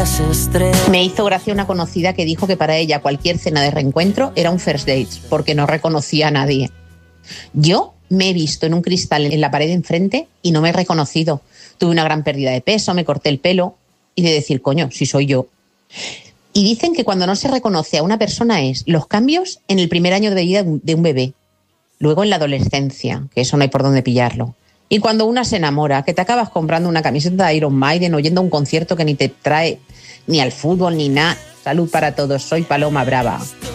las estrellas. Me hizo gracia una conocida que dijo que para ella cualquier cena de reencuentro era un first date, porque no reconocía a nadie. Yo me he visto en un cristal en la pared de enfrente y no me he reconocido. Tuve una gran pérdida de peso, me corté el pelo y de decir, coño, si soy yo. Y dicen que cuando no se reconoce a una persona es los cambios en el primer año de vida de un bebé, luego en la adolescencia, que eso no hay por dónde pillarlo. Y cuando una se enamora, que te acabas comprando una camiseta de Iron Maiden, oyendo un concierto que ni te trae ni al fútbol ni nada. Salud para todos, soy Paloma Brava.